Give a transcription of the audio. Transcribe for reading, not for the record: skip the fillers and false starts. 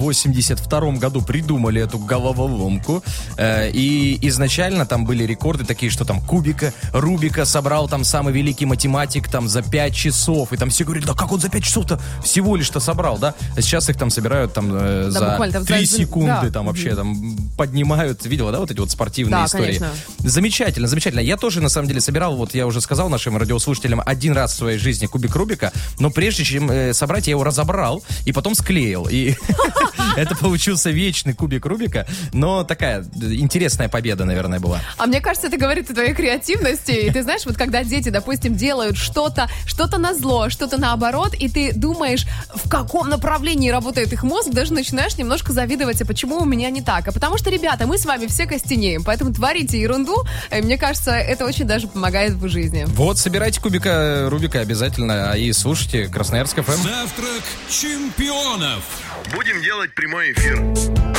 82 году придумали эту головоломку. И изначально там были рекорды такие, что там кубика Рубика собрал там самый великий математик там за 5 часов. И там все говорили, да как он за 5 часов-то всего лишь-то собрал, да? А сейчас их там собирают там за 3 секунды, там вообще там поднимают. Видела, да, вот эти вот спортивные истории? Конечно. Замечательно, замечательно. Я тоже, на самом деле, собирал, вот я уже сказал нашим радиослушателям, один раз в своей жизни кубик Рубика, но прежде чем собрать, я его разобрал и потом склеил. И это получился вечный кубик Рубика, но такая интересная победа, наверное, была. А мне кажется, это говорит о твоей креативности. И ты знаешь, вот когда дети, допустим, делают что-то назло, что-то наоборот, и ты думаешь, в каком направлении работает их мозг, даже начинаешь немножко завидовать, а почему у меня не так? А потому что, ребята, мы с вами все костенеем, поэтому творите ерунду. И мне кажется, это очень даже помогает в жизни. Вот, собирайте кубика Рубика обязательно и слушайте Красноярск ФМ. Завтрак чемпионов. Будем делать прямой эфир.